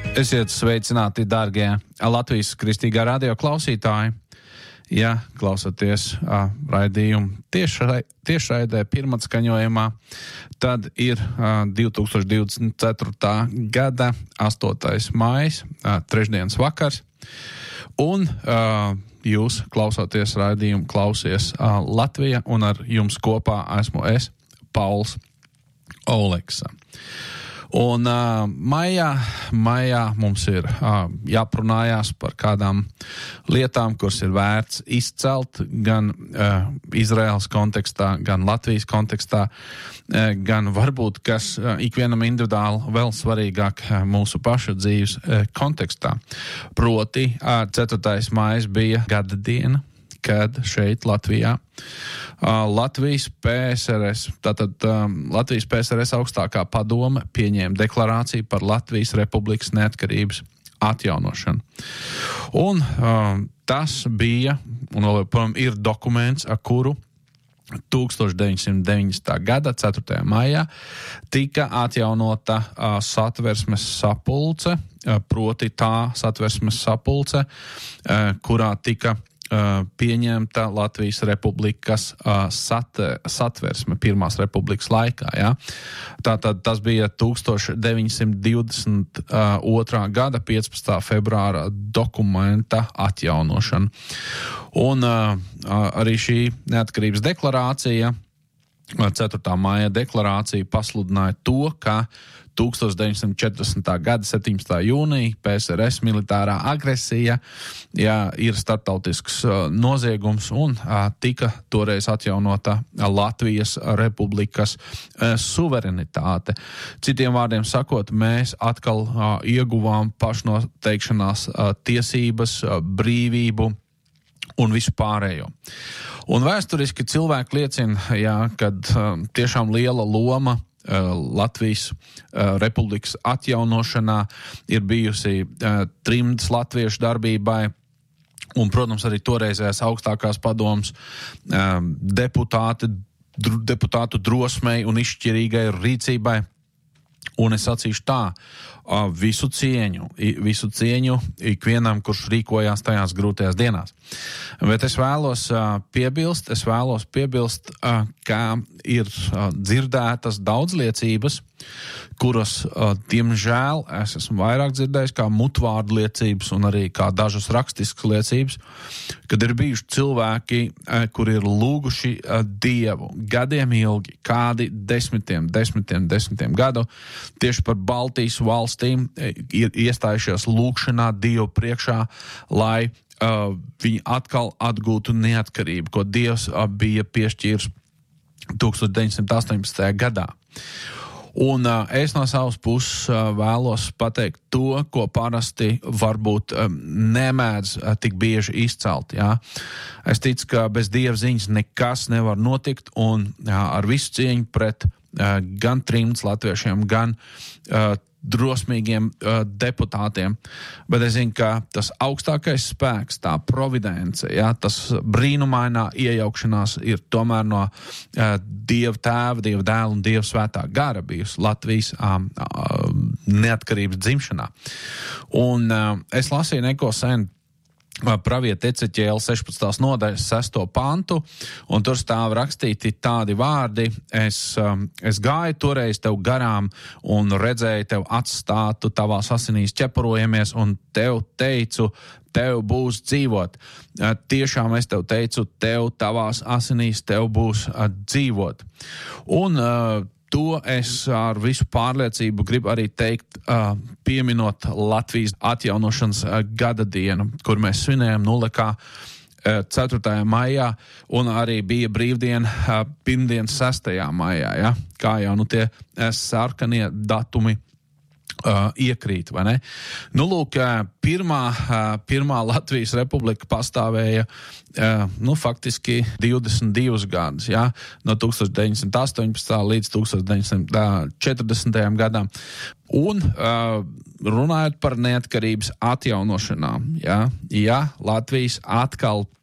Esiet sveicināti, dārgie Latvijas Kristīgā radio klausītāji. Ja klausoties raidījumu tiešraidē pirmatskaņojumā, tad ir 2024. gada 8. maijs, trešdienas vakars, un jūs klausoties raidījumu klausies Latvija, un ar jums kopā esmu es, Pauls Oleksa. Un maijā mums ir jāprunājās par kādām lietām, kuras ir vērts izcelt gan Izraēlas kontekstā, gan Latvijas kontekstā, gan varbūt, kas ikvienam individuāli vēl svarīgāk mūsu pašu dzīves kontekstā. Proti, 4. maijs bija gada diena, kad šeit Latvijā Latvijas PSRS, tātad Latvijas PSRS augstākā padome pieņēma deklarāciju par Latvijas Republikas neatkarības atjaunošanu. Un tas bija, un vēl joprojām ir dokuments, ar kuru 1990. gada 4. maijā tika atjaunota satversmes sapulce, proti tā satversmes sapulce, kurā tika pieņemta Latvijas Republikas satversme Pirmās Republikas laikā. Ja? Tātad tas bija 1922. gada 15. februāra dokumenta atjaunošana. Un arī šī neatkarības deklarācija, 4. maija deklarācija pasludināja to, ka 1940. gada 17. jūnija PSRS militārā agresija ir starptautisks noziegums un tika toreiz atjaunota Latvijas Republikas suverenitāte. Citiem vārdiem sakot, mēs atkal ieguvām pašnoteikšanās tiesības, brīvību un visu pārējo. Un vēsturiski cilvēki liecina, kad tiešām liela loma Latvijas Republikas atjaunošanā ir bijusi trimdas latviešu darbībai un, protams, arī toreizējās augstākās padomas deputātu drosmei un izšķirīgai rīcībai. Un es sacīšu tā, visu cieņu ikvienam, kurš rīkojās tajās grūtajās dienās. Bet es vēlos piebilst, ka ir dzirdētas daudz liecības, kuras, diemžēl, es esmu vairāk dzirdējis kā mutvārdu liecības un arī kā dažas rakstiskas liecības, kad ir bijuši cilvēki, kuri ir lūguši Dievu gadiem ilgi, kādi desmitiem gadu, tieši par Baltijas valstīm ir iestājušies lūgšanā Dievu priekšā, lai viņi atkal atgūtu neatkarību, ko Dievs bija piešķīris 1918. gadā. Un es no savas puses vēlos pateikt to, ko parasti varbūt nemēdz tik bieži izcelt. Ja? Es ticu, ka bez Dieva ziņas nekas nevar notikt, un ar visu cieņu pret gan trimdas latviešiem, gan drosmīgiem deputātiem, bet es zinu, ka tas augstākais spēks, tā providence, tas brīnumainā iejaukšanās ir tomēr no Dieva Tēva, Dieva Dēla un Dieva Svētā gara bijusi Latvijas neatkarības dzimšanā. Un es lasīju neko sen pravieta Eceķiela 16. nodaļas 6. pantu, un tur stāv rakstīti tādi vārdi: es gāju toreiz tev garām un redzēju tev atstātu tavās asinīs ķeparojamies, un tev teicu, tev būs dzīvot. Tiešām es tev teicu, tev tavās asinīs tev būs dzīvot. Un to es ar visu pārliecību gribu arī teikt, pieminot Latvijas atjaunošanas gada dienu, kur mēs svinējam Nulekā 4. maijā, un arī bija brīvdiena pirmdien 6. maijā, ja? Kā jau tie sarkanie datumi iekrīt, vai ne? Nu, lūk, pirmā Latvijas republika pastāvēja, faktiski 22 gadus, ja? No 1918. līdz 1940. gadam. Un runājot par neatkarības atjaunošanām, ja Latvijas atkal